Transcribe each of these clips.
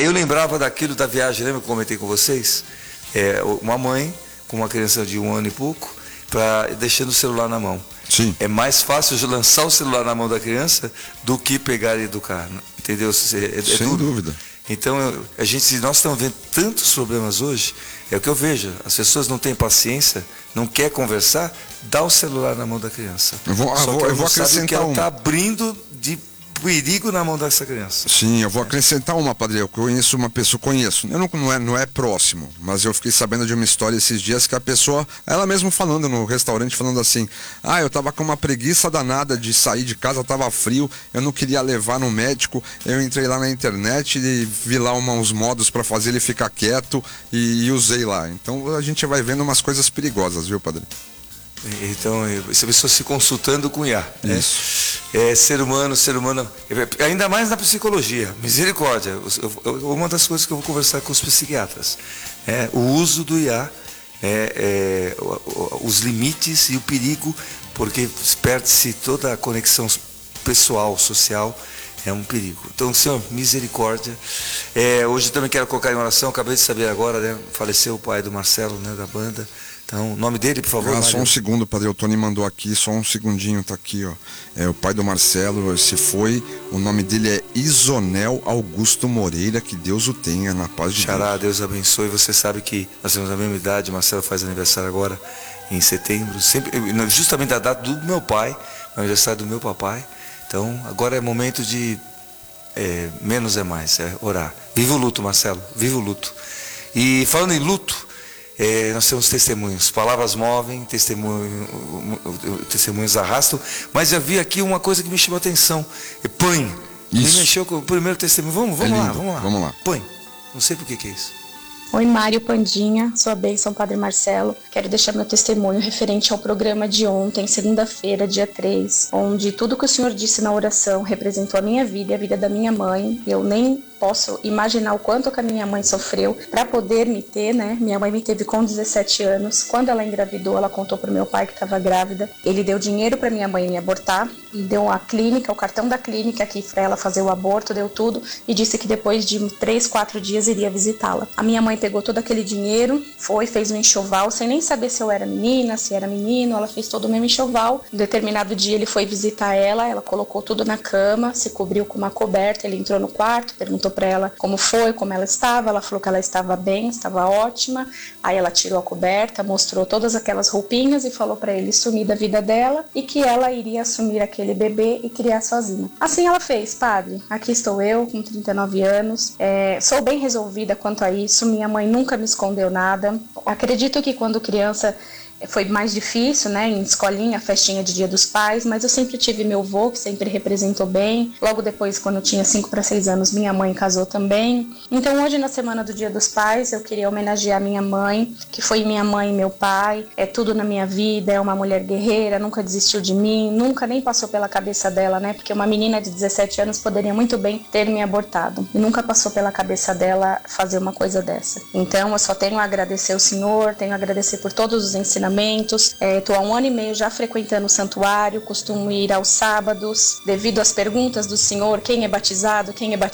eu lembrava daquilo da viagem, lembra que eu comentei com vocês? Uma mãe com uma criança de 1 ano e pouco, deixando o celular na mão. Sim. É mais fácil lançar o celular na mão da criança do que pegar e educar, entendeu? Sem dúvida. Então, nós estamos vendo tantos problemas hoje, é o que eu vejo, as pessoas não têm paciência, não quer conversar, dá o celular na mão da criança. Eu vou acrescentar que ela está abrindo de perigo na mão dessa criança. Sim, eu vou acrescentar uma, padre. Eu conheço uma pessoa, não é próximo, mas eu fiquei sabendo de uma história esses dias que a pessoa, ela mesma falando no restaurante, falando assim, eu tava com uma preguiça danada de sair de casa, tava frio, eu não queria levar no médico, eu entrei lá na internet e vi lá uns modos para fazer ele ficar quieto e usei lá. Então a gente vai vendo umas coisas perigosas, viu, padre? Então, essa pessoa se consultando com IA. Isso. Ser humano, ainda mais na psicologia, misericórdia. Uma das coisas que eu vou conversar com os psiquiatras o uso do IA, os limites e o perigo, porque perde-se toda a conexão pessoal, social, é um perigo. Então, Senhor, misericórdia. Hoje também quero colocar em oração, acabei de saber agora, né, faleceu o pai do Marcelo, né, da banda. Então, o nome dele, por favor. Só um segundo, padre. O Tony mandou aqui, só um segundinho, tá aqui, ó. O pai do Marcelo, se foi. O nome dele é Isonel Augusto Moreira, que Deus o tenha, na paz de Xará, Deus abençoe. Você sabe que nós temos a mesma idade, Marcelo faz aniversário agora em setembro, justamente da data do meu pai, aniversário do meu papai. Então, agora é momento de menos é mais, orar. Viva o luto, Marcelo, viva o luto. E falando em luto, nós temos testemunhos, palavras movem, testemunhos arrastam, mas eu vi aqui uma coisa que me chamou a atenção, põe, me mexeu com o primeiro testemunho, vamos lá, põe, não sei por que é isso. Oi, Mário Pandinha, sua bênção, Padre Marcelo. Quero deixar meu testemunho referente ao programa de ontem, segunda-feira, dia 3, onde tudo que o senhor disse na oração representou a minha vida e a vida da minha mãe. Eu nem posso imaginar o quanto que a minha mãe sofreu para poder me ter, né? Minha mãe me teve com 17 anos. Quando ela engravidou, ela contou pro meu pai que estava grávida. Ele deu dinheiro para minha mãe me abortar e deu a clínica, o cartão da clínica aqui para ela fazer o aborto, deu tudo e disse que depois de 3, 4 dias iria visitá-la. A minha mãe pegou todo aquele dinheiro, fez um enxoval, sem nem saber se eu era menina, se era menino, ela fez todo o mesmo enxoval. Um determinado dia ele foi visitar ela colocou tudo na cama, se cobriu com uma coberta, ele entrou no quarto, perguntou para ela como foi, como ela estava, ela falou que ela estava bem, estava ótima. Aí ela tirou a coberta, mostrou todas aquelas roupinhas e falou para ele sumir da vida dela e que ela iria assumir aquele bebê e criar sozinha. Assim ela fez, padre. Aqui estou eu, com 39 anos, sou bem resolvida quanto a isso, minha mãe nunca me escondeu nada. Acredito que quando criança foi mais difícil, né, em escolinha, festinha de Dia dos Pais, mas eu sempre tive meu avô, que sempre representou bem. Logo depois, quando eu tinha 5 para 6 anos, minha mãe casou também. Então hoje, na semana do Dia dos Pais, eu queria homenagear minha mãe, que foi minha mãe e meu pai, é tudo na minha vida, é uma mulher guerreira, nunca desistiu de mim, nunca nem passou pela cabeça dela, né, porque uma menina de 17 anos poderia muito bem ter me abortado, e nunca passou pela cabeça dela fazer uma coisa dessa. Então eu só tenho a agradecer ao Senhor, tenho a agradecer por todos os ensinamentos. Estou há 1 ano e meio já frequentando o santuário, costumo ir aos sábados, devido às perguntas do Senhor, quem é batizado,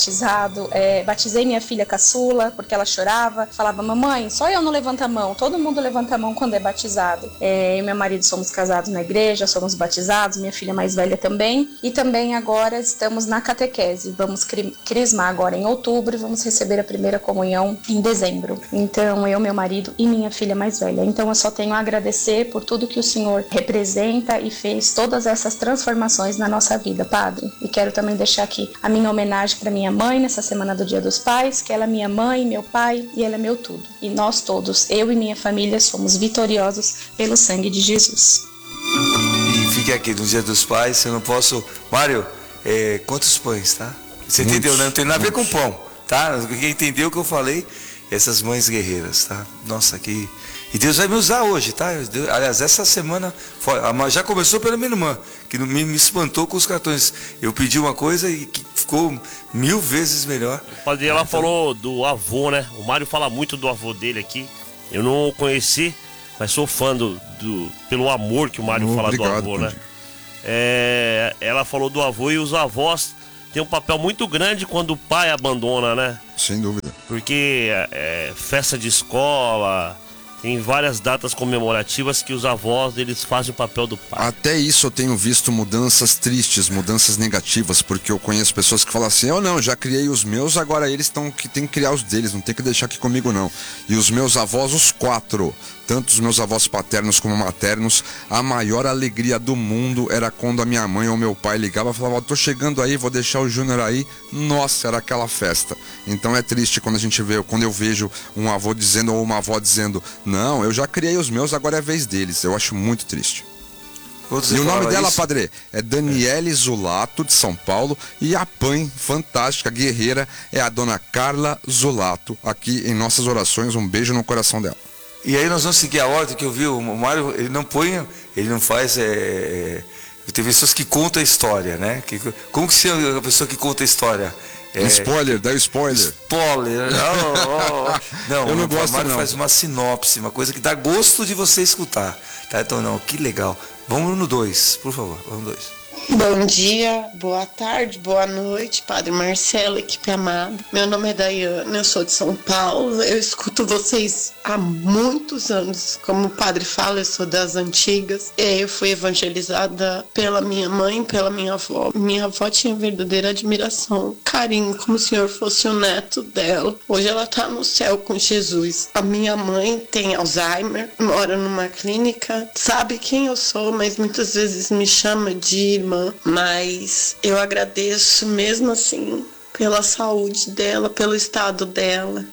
batizei minha filha caçula, porque ela chorava, falava, mamãe, só eu não levanto a mão, todo mundo levanta a mão quando é batizado. Eu e meu marido somos casados na igreja, somos batizados, minha filha mais velha também, e também agora estamos na catequese, vamos crismar agora em outubro e vamos receber a primeira comunhão em dezembro. Então eu, meu marido e minha filha mais velha. Então eu só tenho a agradecer por tudo que o Senhor representa e fez todas essas transformações na nossa vida, Padre. E quero também deixar aqui a minha homenagem para minha mãe nessa semana do Dia dos Pais, que ela é minha mãe, meu pai e ela é meu tudo. E nós todos, eu e minha família, somos vitoriosos pelo sangue de Jesus. E fique aqui no Dia dos Pais, eu não posso... Mário, quantos pães, tá? Você entendeu, né? Não tem nada a ver com pão, tá? Quem entendeu o que eu falei, essas mães guerreiras, tá? Nossa, que... E Deus vai me usar hoje, tá? Aliás, essa semana já começou pela minha irmã, que me espantou com os cartões. Eu pedi uma coisa e que ficou 1000 vezes melhor. Padre, ela falou do avô, né? O Mário fala muito do avô dele aqui. Eu não o conheci, mas sou fã pelo amor que o Mário fala do avô, né? Ela falou do avô e os avós tem um papel muito grande quando o pai abandona, né? Sem dúvida. Porque festa de escola, tem várias datas comemorativas que os avós eles fazem o papel do pai. Até isso eu tenho visto mudanças tristes, mudanças negativas, porque eu conheço pessoas que falam assim, eu não, já criei os meus, agora eles tem que criar os deles, não tem que deixar aqui comigo não. E os meus avós, os 4, tanto os meus avós paternos como maternos, a maior alegria do mundo era quando a minha mãe ou meu pai ligava e falava, tô chegando aí, vou deixar o Júnior aí. Nossa, era aquela festa. Então é triste quando quando eu vejo um avô dizendo ou uma avó dizendo, não, eu já criei os meus, agora é vez deles. Eu acho muito triste. E o nome dela, padre, é Daniele Zulato, de São Paulo, e a mãe fantástica, guerreira, é a dona Carla Zulato, aqui em nossas orações, um beijo no coração dela. E aí nós vamos seguir a ordem que eu vi, o Mário, ele não faz, tem pessoas que contam a história, né? Como que se chama a pessoa que conta a história? Spoiler, dá spoiler. Spoiler. Não, eu não gosto, o Mário não. faz uma sinopse, uma coisa que dá gosto de você escutar. Tá? Então, não, que legal. Vamos no 2, por favor, vamos no 2. Bom dia, boa tarde, boa noite, Padre Marcelo, equipe amada. Meu nome é Daiane, eu sou de São Paulo. Eu escuto vocês há muitos anos. Como o padre fala, eu sou das antigas. Eu fui evangelizada pela minha mãe, pela minha avó. Minha avó tinha verdadeira admiração, carinho, como se o senhor fosse o neto dela. Hoje ela está no céu com Jesus. A minha mãe tem Alzheimer, mora numa clínica, sabe quem eu sou, mas muitas vezes me chama de irmã. Mas eu agradeço mesmo assim pela saúde dela, pelo estado dela.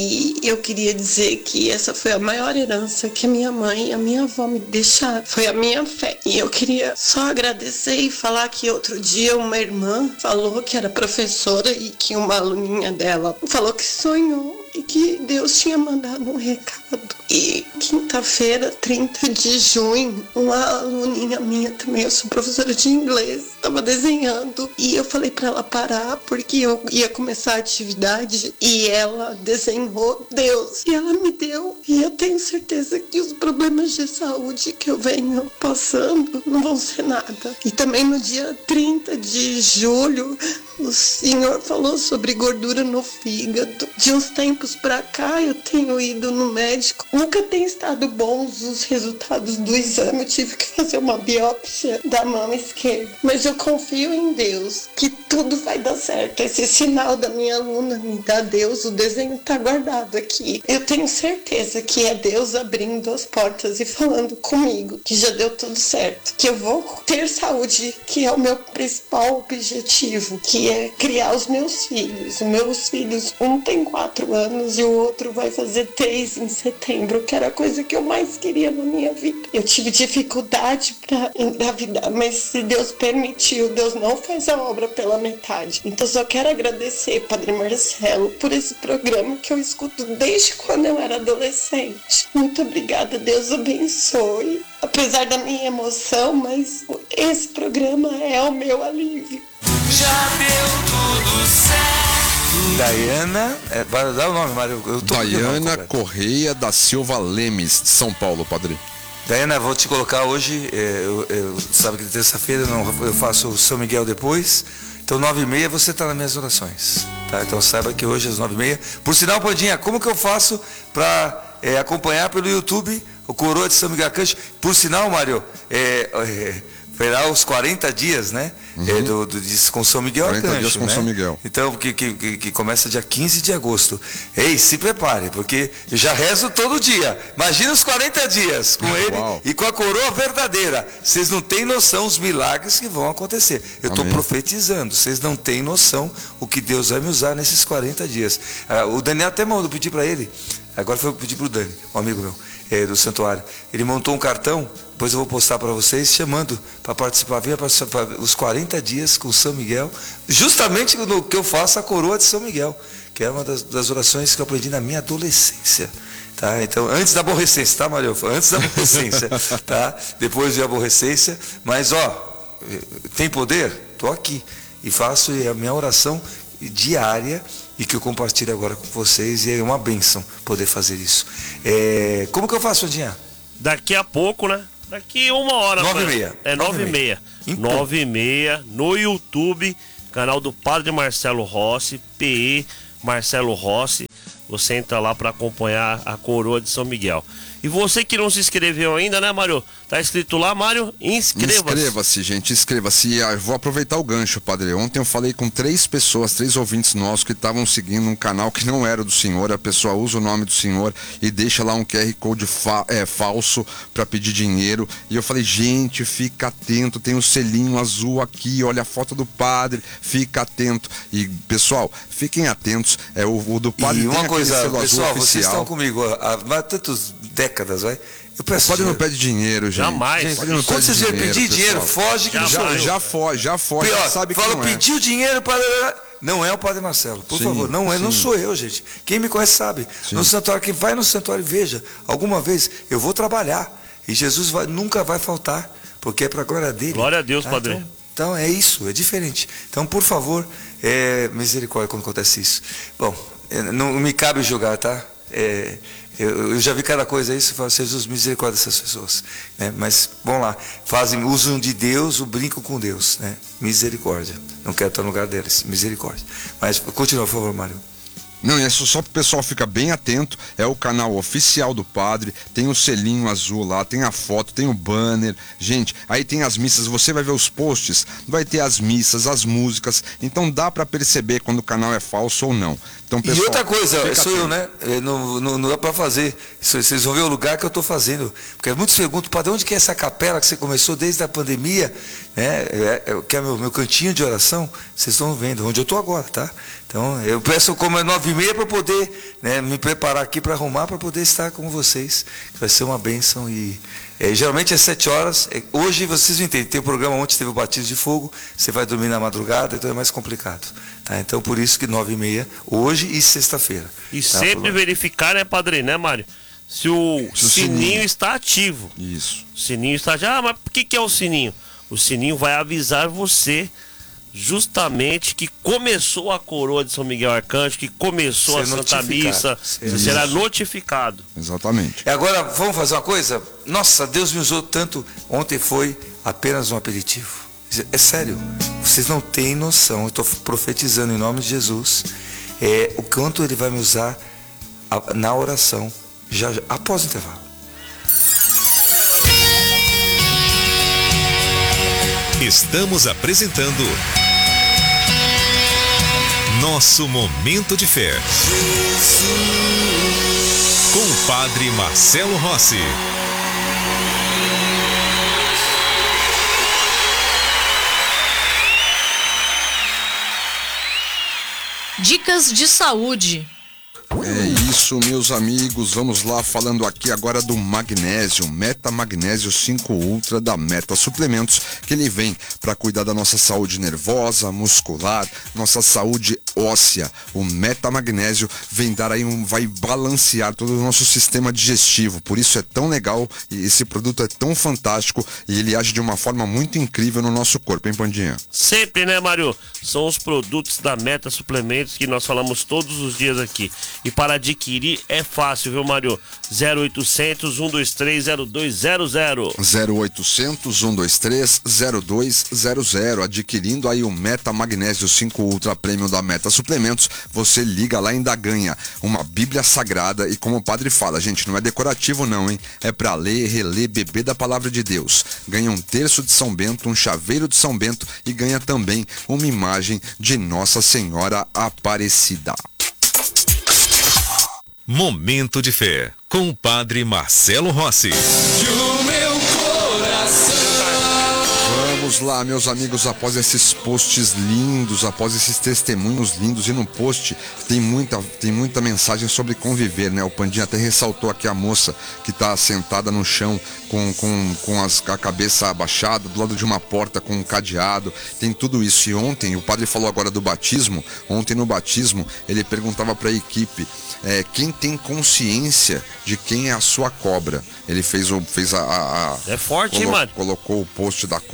E eu queria dizer que essa foi a maior herança que a minha mãe e a minha avó me deixaram. Foi a minha fé. E eu queria só agradecer e falar que outro dia uma irmã falou que era professora e que uma aluninha dela falou que sonhou e que Deus tinha mandado um recado. E quinta-feira, 30 de junho, uma aluninha minha também, eu sou professora de inglês, estava desenhando e eu falei para ela parar porque eu ia começar a atividade e ela desenhou Deus e ela me deu. E eu tenho certeza que os problemas de saúde que eu venho passando não vão ser nada. E também no dia 30 de julho, o senhor falou sobre gordura no fígado. De uns tempos pra cá eu tenho ido no médico. Nunca tem estado bons os resultados do exame. Eu tive que fazer uma biópsia da mama esquerda. Mas eu confio em Deus que tudo vai dar certo. Esse sinal da minha aluna me dá Deus. O desenho tá guardado aqui. Eu tenho certeza que é Deus abrindo as portas e falando comigo que já deu tudo certo. Que eu vou ter saúde, que é o meu principal objetivo. Que é criar os meus filhos. Os meus filhos, um tem 4 anos e o outro vai fazer 3 em setembro, que era a coisa que eu mais queria na minha vida. Eu tive dificuldade para engravidar, mas se Deus permitiu, Deus não faz a obra pela metade. Então só quero agradecer, Padre Marcelo, por esse programa que eu escuto desde quando eu era adolescente. Muito obrigada, Deus abençoe. Apesar da minha emoção, mas esse programa é o meu alívio. Já deu tudo certo. Daiana, vai dar o nome, Mário. Daiana Correia da Silva Lemes, de São Paulo, padre. Daiana, vou te colocar hoje, sabe que terça-feira eu faço o São Miguel depois, então 9h30 você está nas minhas orações, tá? Então saiba que hoje às 9h30, por sinal, Pandinha, como que eu faço para acompanhar pelo YouTube o Coroa de São Miguel Arcanjo? Por sinal, Mário, verá os 40 dias, né? Com São Miguel 40 Arcanjo, dias com né? São Miguel. Então, que começa dia 15 de agosto. Ei, se prepare, porque eu já rezo todo dia. Imagina os 40 dias com ele. Uau. E com a coroa verdadeira. Vocês não têm noção os milagres que vão acontecer. Eu estou profetizando. Vocês não têm noção o que Deus vai me usar nesses 40 dias. O Daniel até mandou pedir para ele. Agora foi pedir para o Dani, um amigo meu, do santuário. Ele montou um cartão. Depois eu vou postar para vocês, chamando para participar, venha participar os 40 dias com São Miguel, justamente no que eu faço a coroa de São Miguel, que é uma das orações que eu aprendi na minha adolescência. Tá? Então, antes da aborrecência, tá, Mario? Antes da aborrecência, tá? Depois de aborrecência, mas tem poder? Estou aqui e faço a minha oração diária e que eu compartilho agora com vocês, e é uma bênção poder fazer isso. Como que eu faço, Andinha? Daqui a pouco, né? Daqui 1 hora. 9h30. 9h30. 9h30 no YouTube, canal do Padre Marcelo Rossi, PE Marcelo Rossi. Você entra lá para acompanhar a coroa de São Miguel. E você que não se inscreveu ainda, né, Mário? Tá escrito lá, Mário? Inscreva-se. Inscreva-se, gente, inscreva-se. E vou aproveitar o gancho, padre. Ontem eu falei com 3 pessoas, 3 ouvintes nossos que estavam seguindo um canal que não era do senhor. A pessoa usa o nome do senhor e deixa lá um QR Code falso para pedir dinheiro. E eu falei, gente, fica atento, tem um selinho azul aqui, olha a foto do padre, fica atento. E, pessoal, fiquem atentos. O do padre e tem uma coisa, selo pessoal, azul vocês oficial. estão comigo há tantas décadas, vai. Eu peço O padre não dinheiro. pede dinheiro, gente. Jamais. Padre não Quando pede vocês vão pedir dinheiro, pessoal. foge que não sou eu. Já foge, já Pior, sabe que fala, não é. pediu dinheiro para... Não é o Padre Marcelo, por Sim, favor, não é, sim. não sou eu, gente. Quem me conhece sabe. Sim. No santuário, quem vai no santuário, veja, alguma vez eu vou trabalhar e Jesus nunca vai faltar, porque é para a glória dele. Glória a Deus, Padre. Então é isso, é diferente. Então, por favor, misericórdia quando acontece isso. Bom, não me cabe julgar, tá? Eu já vi cada coisa aí, você fala, Jesus, misericórdia dessas pessoas, né? Mas, vamos lá, usam de Deus, o brinco com Deus, né? Misericórdia, não quero estar no lugar deles, misericórdia. Mas, continua, por favor, Mário. Não, é só para o pessoal ficar bem atento, é o canal oficial do padre, tem o selinho azul lá, tem a foto, tem o banner, gente, aí tem as missas, você vai ver os posts, vai ter as missas, as músicas, então dá para perceber quando o canal é falso ou não. Então, pessoal, e outra coisa, sou atento. eu, né? Não dá para fazer. Vocês vão ver o lugar que eu estou fazendo. Porque muitos perguntam, padre, onde que é essa capela que você começou desde a pandemia? Que é meu cantinho de oração. Vocês estão vendo, onde eu estou agora, tá? Então, eu peço como é 9h30 para poder, né, me preparar aqui para arrumar, para poder estar com vocês. Vai ser uma bênção e... geralmente é 7 horas. Hoje vocês entendem, tem o programa ontem, teve o batismo de fogo, você vai dormir na madrugada, então é mais complicado. Tá? Então por isso que 9h30, hoje e sexta-feira. E tá? sempre verificar, né, padre, né, Mário? Se o sininho está ativo. Isso. O sininho está ativo. Ah, mas por que é o sininho? O sininho vai avisar você justamente que começou a coroa de São Miguel Arcanjo, que começou a Santa Missa, você será notificado. Exatamente. Agora, vamos fazer uma coisa? Nossa, Deus me usou tanto. Ontem foi apenas um aperitivo. É sério, vocês não têm noção. Eu estou profetizando em nome de Jesus. O quanto Ele vai me usar na oração, já após o intervalo. Estamos apresentando Nosso Momento de Fé. Com o Padre Marcelo Rossi. Dicas de saúde. É isso, meus amigos, vamos lá falando aqui agora do magnésio, Meta Magnésio 5 Ultra da Meta Suplementos, que ele vem para cuidar da nossa saúde nervosa, muscular, nossa saúde óssea. O Meta Magnésio vem dar aí vai balancear todo o nosso sistema digestivo, por isso é tão legal e esse produto é tão fantástico e ele age de uma forma muito incrível no nosso corpo, hein, Pandinha? Sempre, né, Mário? São os produtos da Meta Suplementos que nós falamos todos os dias aqui. E para adquirir é fácil, viu, Mário? 0800 123 0200. 0800 123 0200. Adquirindo aí o Meta Magnésio 5 Ultra Premium da Meta Suplementos, você liga lá e ainda ganha uma Bíblia Sagrada. E como o padre fala, gente, não é decorativo não, hein? É pra ler, reler, beber da palavra de Deus. Ganha um terço de São Bento, um chaveiro de São Bento e ganha também uma imagem de Nossa Senhora Aparecida. Momento de Fé, com o Padre Marcelo Rossi. Vamos lá, meus amigos, após esses posts lindos, após esses testemunhos lindos, e no post tem muita mensagem sobre conviver, né? O Pandinha até ressaltou aqui a moça que está sentada no chão com a cabeça abaixada, do lado de uma porta com um cadeado, tem tudo isso. E ontem, o padre falou agora do batismo, ontem no batismo ele perguntava para a equipe, quem tem consciência de quem é a sua cobra? Ele fez É forte, hein, mano? Colocou o post da cobra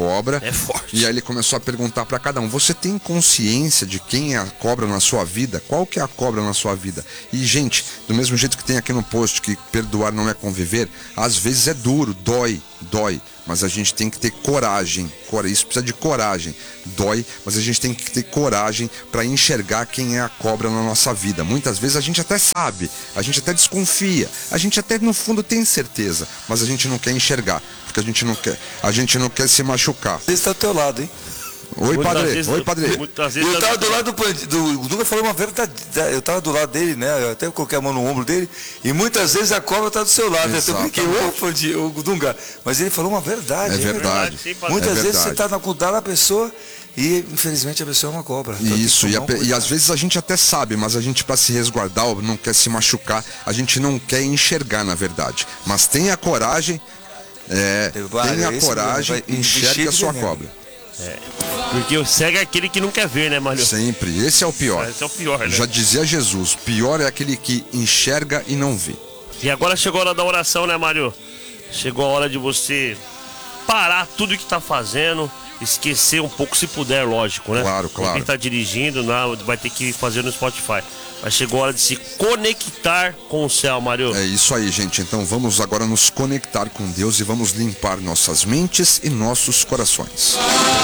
É forte. E aí ele começou a perguntar para cada um: você tem consciência de quem é a cobra na sua vida? Qual que é a cobra na sua vida? E, gente, do mesmo jeito que tem aqui no post que perdoar não é conviver, às vezes é duro, dói, mas a gente tem que ter coragem. Isso precisa de coragem. Dói, mas a gente tem que ter coragem para enxergar quem é a cobra na nossa vida. Muitas vezes a gente até sabe, a gente até desconfia, a gente até no fundo tem certeza, mas a gente não quer enxergar, porque a gente não quer se machucar. Ele está do teu lado, hein? Oi, padre. Eu tava do lado do Dunga, falou uma verdade. Eu tava do lado dele, né? Eu até coloquei a mão no ombro dele. E muitas vezes a cobra tá do seu lado. Eu brinquei, o Dunga. Mas ele falou uma verdade. É verdade. Muitas vezes você tá na cuidar da pessoa e infelizmente a pessoa é uma cobra. Isso, e às vezes a gente até sabe, mas a gente, para se resguardar, não quer se machucar, a gente não quer enxergar, na verdade. Mas tenha coragem, tenha coragem, enxergue a sua cobra. Porque o cego é aquele que não quer ver, né, Mário? Sempre, esse é o pior. Esse é o pior, né? Já dizia Jesus, pior é aquele que enxerga e não vê. E agora chegou a hora da oração, né, Mário? Chegou a hora de você parar tudo que tá fazendo, esquecer um pouco, se puder, lógico, né? Claro. Quem tá dirigindo, vai ter que fazer no Spotify. Mas chegou a hora de se conectar com o céu, Mário. É isso aí, gente. Então vamos agora nos conectar com Deus e vamos limpar nossas mentes e nossos corações.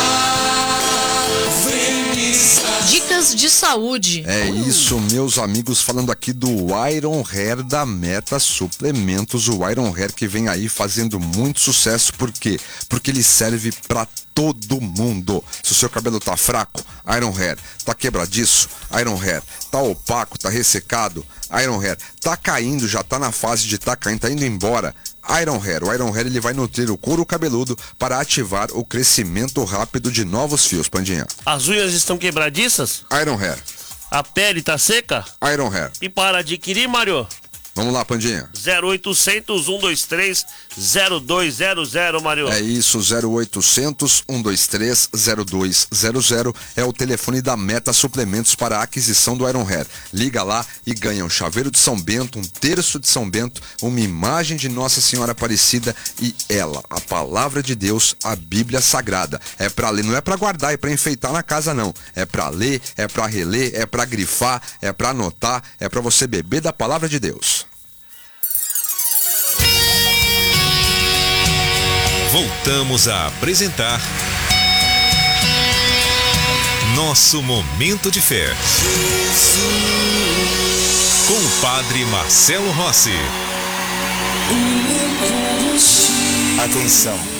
Dicas de saúde. É isso, meus amigos, falando aqui do Iron Hair da Meta Suplementos. O Iron Hair que vem aí fazendo muito sucesso. Por quê? Porque ele serve para todo mundo. Se o seu cabelo tá fraco, Iron Hair. Tá quebradiço, Iron Hair. Tá opaco, tá ressecado, Iron Hair. Tá caindo, já tá na fase de tá caindo, tá indo embora, Iron Hair. O Iron Hair ele vai nutrir o couro cabeludo para ativar o crescimento rápido de novos fios, Pandinha. As unhas estão quebradiças? Iron Hair. A pele tá seca? Iron Hair. E para adquirir, Mário? Vamos lá, Pandinha. 0800 123 0200, Mário. É isso, 0800 123 0200 é o telefone da Meta Suplementos para a aquisição do Iron Hair. Liga lá e ganha um chaveiro de São Bento, um terço de São Bento, uma imagem de Nossa Senhora Aparecida e ela, a palavra de Deus, a Bíblia Sagrada. É para ler, não é para guardar e para enfeitar na casa, não. É para ler, é para reler, é para grifar, é para anotar, é para você beber da palavra de Deus. Voltamos a apresentar Nosso Momento de Fé. Com o Padre Marcelo Rossi. Atenção.